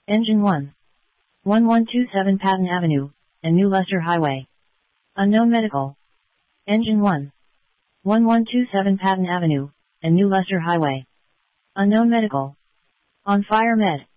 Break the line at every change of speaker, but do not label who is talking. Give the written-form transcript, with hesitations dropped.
Engine 1. 1127 Patton Avenue, and New Leicester Highway. Unknown Medical. Engine 1. 1127 Patton Avenue, and New Leicester Highway. Unknown Medical. On Fire Med.